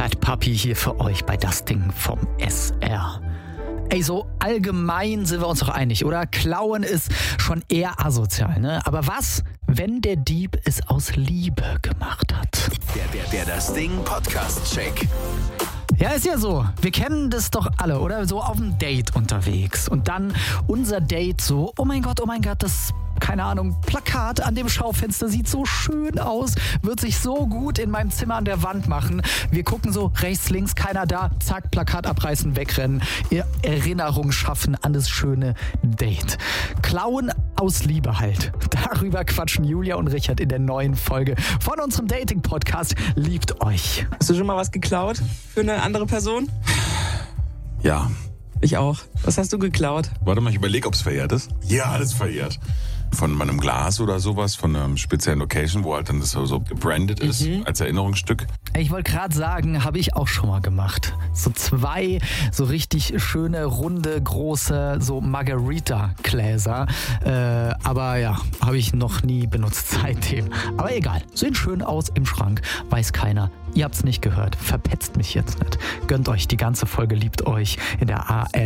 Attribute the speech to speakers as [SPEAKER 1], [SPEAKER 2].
[SPEAKER 1] Fat Puppy hier für euch bei Das Ding vom SR. Ey, so allgemein sind wir uns doch einig, oder? Klauen ist schon eher asozial, ne? Aber was, wenn der Dieb es aus Liebe gemacht hat?
[SPEAKER 2] Der Das Ding Podcast-Check.
[SPEAKER 1] Ja, ist ja so. Wir kennen das doch alle, oder? So auf einem Date unterwegs. Und dann unser Date so, oh mein Gott, das, keine Ahnung, Plakat an dem Schaufenster sieht so schön aus, wird sich so gut in meinem Zimmer an der Wand machen. Wir gucken so rechts, links, keiner da, zack, Plakat abreißen, wegrennen, Erinnerung schaffen an das schöne Date. Klauen aus Liebe halt. Darüber quatschen Julia und Richard in der neuen Folge von unserem Dating-Podcast Liebt euch.
[SPEAKER 3] Hast du schon mal was geklaut für eine andere Person?
[SPEAKER 4] Ja.
[SPEAKER 3] Ich auch. Was hast du geklaut?
[SPEAKER 4] Warte mal, ich überlege, ob es verjährt ist. Ja, alles verjährt. Von meinem Glas oder sowas, von einer speziellen Location, wo halt dann das so gebrandet ist, als Erinnerungsstück.
[SPEAKER 1] Ich wollte gerade sagen, habe ich auch schon mal gemacht. So 2 so richtig schöne, runde, große, so Margarita-Gläser. Aber ja, habe ich noch nie benutzt seitdem. Aber egal, sehen schön aus im Schrank, weiß keiner. Ihr habt's nicht gehört, verpetzt mich jetzt nicht. Gönnt euch die ganze Folge, liebt euch in der ARD.